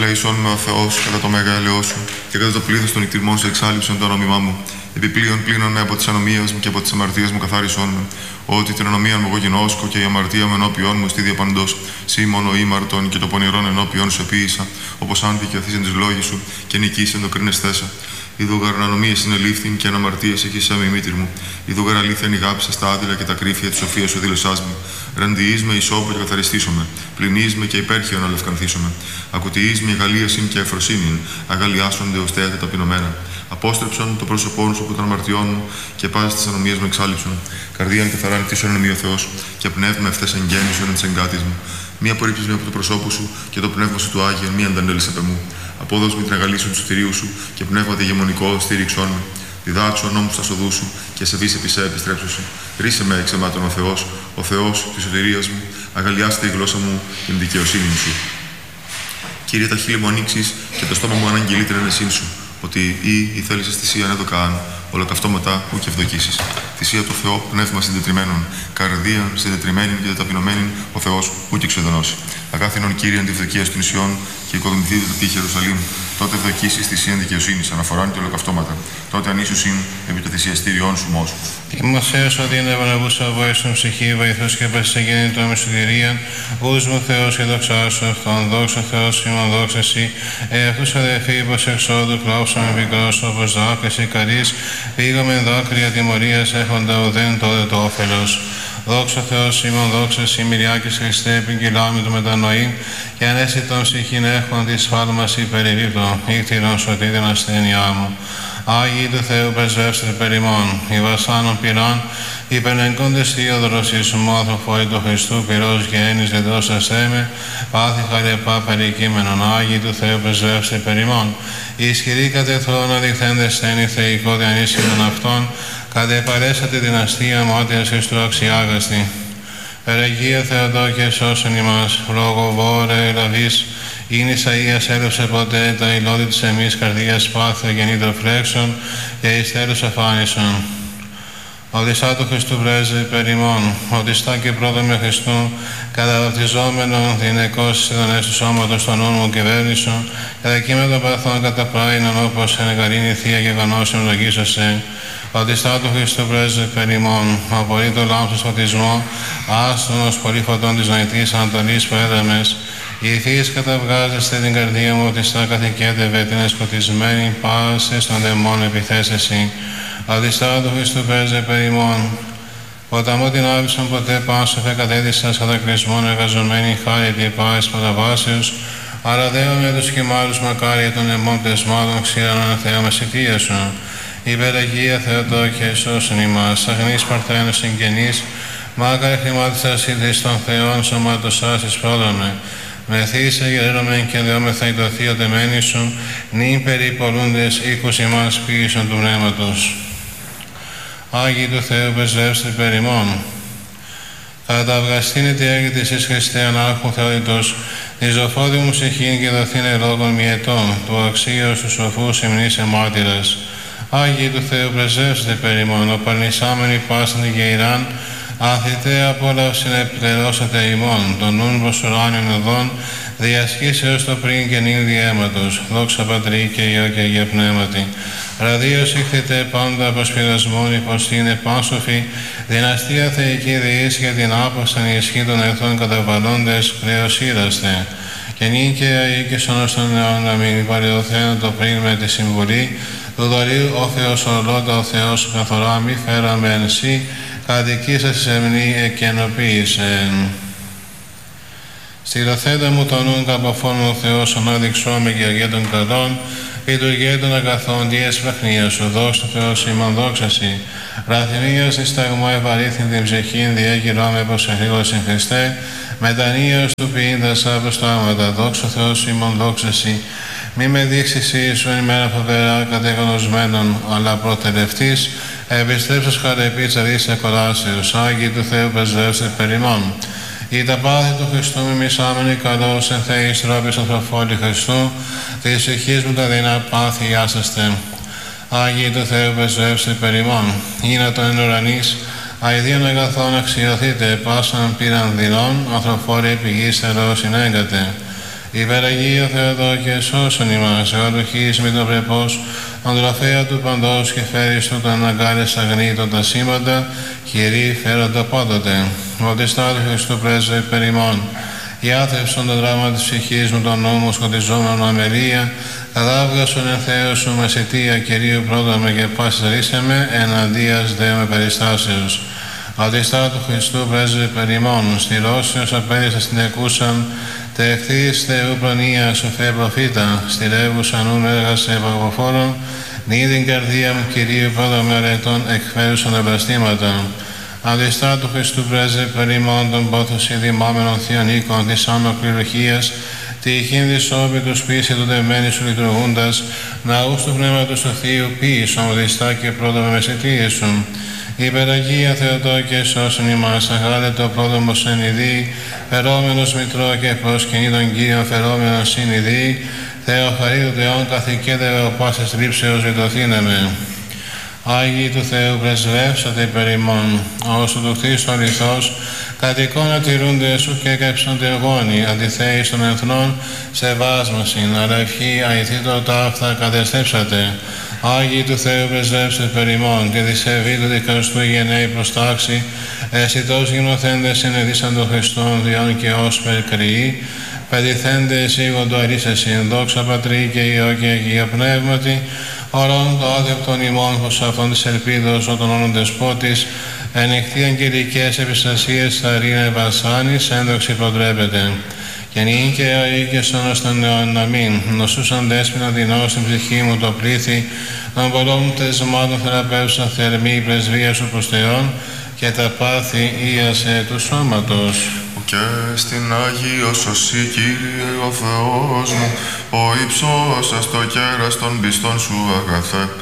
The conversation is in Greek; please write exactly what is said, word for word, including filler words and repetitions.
ελέησόν με ο Θεός κατά το μέγα ελαιό σου και κατά το πλήθος των νηκτήρμων σου εξάλληψον το όνομά μου. Επιπλέον πλήνων με από τις ανομίες μου και από τις αμαρτίες μου καθάρισόν με. Ότι την ανομία μου εγώ γινώσκω και η αμαρτία μου ενώπιόν μου στη διαπαντός. Σύ μόνο ήμαρτον και το πονηρόν ενώπιόν σου επίησα, όπως αν δικαιωθείς τις λόγοι σου και νικήσεν το κρίνεστέσα. Ιδούγαρ ανομίες είναι λήφθην και αναμαρτίες έχει σαν η μήτρη μου. Ιδούγαρ αλήθειαν ηγάψα στα άδειλα και τα κρύφια τη σοφία σου δήλωσάς μου. Ραντιείς με ισόπο και καθαριστήσομαι. Πληνείς με και υπέρχειον αλευκανθήσομαι. Ακουτιείς με αγαλίασιν και εφροσύνην. Αγαλιάσονται ω τέατα ταπεινωμένα. Απόστρεψον το πρόσωπό σου από των αμαρτιών μου και πάση τη ανομία μου εξάλληψον. Καρδίαν καθαράν κτίσον ενωμή ο Θεός και πνεύμα ευθέ εγγέννησον εν τη εγκάτη μου. Μία απορρίψεις με από το προσώπου σου και το πνεύμα σου του Άγιον, μία αντανέλης απ' εμού. Απόδοση με την αγαλίσεων του σωτηρίου σου και πνεύμα ηγεμονικό στήριξόν με. Διδάξω νόμου στα σοδού σου και σε βύση επί σε επιστρέψωση. Ρίσε με εξαιμάτων ο Θεός, ο Θεός τη σωτηρίας μου, αγαλιάστε η γλώσσα μου την δικαιοσύνη σου. Κύριε, τα χείλη μου ανοίξεις και το στόμα μου αναγγελεί την ενεσύν σου. Ότι ή η θέλησες θυσία ανέδωκαν, ολοκαυτώματα ου και ευδοκίσεις. Θυσία του Θεού, πνεύμα συντετριμένων, καρδία συντετριμένη και ταπεινωμένη, ο Θεός ου και ξεδονώσει. Αγάθινον Κύριε αντιβδοκία των νησιών και οικοδομηθείτε το τείχη Ιερουσαλήμ. Τότε ευδοκίσεις θυσία δικαιοσύνη, αναφοράν και ολοκαυτώματα. Τότε ανήσουσιν επί το θυσιαστήριόν σου μόσου. Τιμωσέως ότι είναι ευναγούσα βοήθων ψυχή, βοηθός και πασίγεννητο με σωτηρίαν, ούς μου Θεός και δοξάσου αυτόν, δόξα Θεός ημών δόξα εσύ, εαυτούς αδελφοί πως εξόδου κλάψαμε πικρός όπως δάκρυς ή καρύς, πήγαμε δάκρυα τιμωρίας έχοντα ουδέν τότε το όφελος. Δόξα Θεός ημών δόξα εσύ, Μυριάκης Χριστέ, επικοινάμε του μετανοήν, και ανέστη των ψυχήν έχων της φάλμας υπερηβίπτων, ήκτηρον σωτή την ασθένειά μου. Άγιοι του Θεού πρεσβεύστε περ ημών, οι βασάνων πυρών, υπενεγκόντες Θεόδωρος Ιησού άνθρωποι του Χριστού, πυρός γέννης δεδώσας έμε, πάθη χαρεπά περικείμενον. Άγιοι του Θεού πρεσβεύστε περ ημών, οι ισχυροί κατεθρόν αδειχθέντες στένη θεϊκό διανύσχυρον αυτών, κατεπαρέσατε την αστεία μάτιας εις του αξιάγαστη. Περαγία Θεοτόκε σώσον ημάς, λόγω βόρε λαβής, είναι Ισαΐας έλευσε ποτέ τα υλώδη της εμείς καρδίας πάθη γεννήτων φρέξων και εις τέλους αφάνισον. Οδυσά του Χριστού πρέσβη περ ημών, οδιστά και πρώτον με Χριστού, καταβαπτιζόμενον δυναικός συντονές του σώματος των νου μου κυβέρνησον, κατά κείμενο παθών κατά πράινον όπως εν γαρίνη θεία και γνώσεων λογίσωσε. Οδιστά του Χριστού πρέσβη περ ημών, απορεί το λάμψος φωτισμό, άστον ως πολύ φωτών της νοητής Ανατολής που έδαμες, οι θείες καταβγάζεστε την καρδία μου, ότι στα καθηκέτευε την εσκοτισμένη πάσες των δαιμών επιθέσεση. Αδιστά του Χριστού πρέσβε περ ημών. Ποταμό την άβησον ποτέ πάσοφε κατέδυσας κατακλυσμών εργαζομένη χάρητη πάης παραβάσεως, αλλά δέομαι τους χυμάρους μακάρια των αιμών πτεσμάτων ξήρανον Θεό μεσητεία σου. Υπεραγία Θεοτόκε σώσον ημάς, αγνής παρθένος συγγενής, μάκαρη χρημάτισας ήλθεις των Θεών σωματωσάς εις πρόδρομε. Μεθύσε γερόμεν και δεόμεθα ει το θείο δεμένη σου, νυν περιπολούντες οίκους ημάς ποιήσεων του πνεύματος. Άγιοι του Θεού πρεσβεύστε περ ημών. Καταυγαστήνε τη έργη της εις Χριστέ ανάρχου Θεότητος, τη ζωφόδη μου ψυχήν και δοθήνε λόγων μιετών, του αξίως του σοφούς υμνήσε μάρτυρας. Άγιοι του Θεού πρεσβεύστε περ ημών, ο παρνησάμενοι πάσαν τη γεϊράν, Αθητέ απόλαυσιν επιτερώσατε ημών, τον νουν προς ουράνιον οδόν, διασχίσεως το πριν και νυν διαίματος, δόξα Πατρί και Υιό και Αγία Πνεύματι. Ραδίως ήχθητε πάντα προς πειρασμόν υποστήνε πάσοφοι, δυναστεία θεϊκή διείς για την άπασαν ισχύ των εχθρών καταβαλλόντες χρέος ήραστε. Και νυν και αεί και σώνος των αιών να μην παρεδοθένω το πριν με τη συμβουλή, του δωρείου ο Θεός ορλώτα ο Θεός καθορά μη φέραμε εν σύ, κατοικήσας εμνή εκενοποίησεν. Στηρωθέντα μου τον νουν καποφώνων ο Θεός ανάδειξό με και αργία των καλών, λειτουργία των αγαθών διές πραχνίας σου, δόξα Θεός ημών δόξαση. Ραθυμίας εις ταγμό ευαρύθιν την ψυχήν, διέγυρό με πως εγρήγορσιν Χριστέ, μετανοίως του ποιήντας αποστάματα, δόξα Θεός ημών δόξαση. Μη με δείξεις Ιησού εν μέρα φοβερά κατεγνωσμένων, αλλά προτελευτής, επιστρέψεις χαρεπή τσαρίς ακοράσεως, Άγιοι του Θεού πρεσβεύστε περ ημών. Ή τα πάθη του Χριστού μη μισάμενοι καλώς εν θέης τρόπης ανθρωφόλη Χριστού, της ψυχής μου τα δεινά πάθη ιάσαστε. Άγιοι του Θεού πρεσβεύστε περ ημών. Ήνατον εν ουρανής, αηδίων αγαθών αξιωθείτε, πάσαν πήραν δεινών, ανθρωφόροι πηγής θερός συνέγκατε. Υπεραγία Θεοδόκε, σώσον ημάς, εορτοχής με το πρεπός, αντροφέα του παντός και φέρεις του τα αναγκάλες αγνήτων τα σήμαντα, Κυρί φέροντα πόδοτε. Βοτιστά του Χριστού πρέσβε υπέρ ημών. Ιάθευσον το δράμα της ψυχής μου τον νόμο σκοτιζόμενον αμελία, κατάβγασον εν Θεό σου μεσαιτία Κυρίου πρόδομε και πάσης ρίσεμε, εναντίας δε με περιστάσεως. Βοτιστά του Χριστού πρέσβε υπέρ ημών, στηρώσεως απέριστα στην εκούσαν, τεχθείς Θεού προνοία σοφέ προφήτα, στηρεύουσαν ούν έργασε επαγωφόρων, νη την καρδία μου Κυρίου πρόδομε ρετών εκφέρουσαν εμπραστήματα. Αντιστά του Χριστού πρέσβε περ ημών των πόθος ειδημάμενων θείων οίκων της άμοκληροχίας, τυχήν δυσόπι τους πίση του δεμένης σου λειτουργούντας, ναούς του Πνεύματος του Θείου ποίησον οδιστά και πρόδομε μεσαιτίησον. Υπεραγία Θεοτόκε, σώσον ημάς, αγάλετο πρόδομος εν ειδή, φερόμενος μητρό και προσκυνή των Κύριων φερόμενος συν ειδή, Θεοχαρίτου Θεόν καθηκέδευε ο πάσης λήψεως ρητοθήνεμε. Άγιοι του Θεού πρεσβεύσατε υπέρ ημών, όσο του Χριστού αληθώς, κατ' εικόνα τηρούνται σου και έκαψαν τεργόνοι, αντιθέεις των εθνών, σεβάσμασιν, αλλά ευχή αηθήτω ταύτα κατεστέψατε. Άγιοι του Θεού πρεσβεύσατε υπέρ ημών, και δισεβή του δικαστού γενναίοι προς τάξη, αισθητός γυμνοθέντες συνεδίσαν των Χριστών διόν και ως περκριοί, πεδιθέντες ήγοντο αρίσεσιν, δόξα Πατρί και Υιό και Αγία Πνεύματι, ορών το άδεπτον ημών προς αυτόν της ελπίδος όταν όνον δεσπότης, ενεχτεί αγγελικές επιστασίες θα ρίνε βασάνης, ένδοξη προτρέπεται. Και νυν και αεί και στον ως τον αιώνα να μην, νοσούσαν δέσποινα δεινώ στην ψυχή μου το πλήθη, των πολλών τεσμάτων θεραπεύσα θερμή πρεσβεία σου προς Θεόν, και τα πάθη ίασε του σώματος. Και στην Αγίωσοσή, Κύριε ο Θεός μου, ο ύψος στο κέρας των πιστών σου αγαθέ.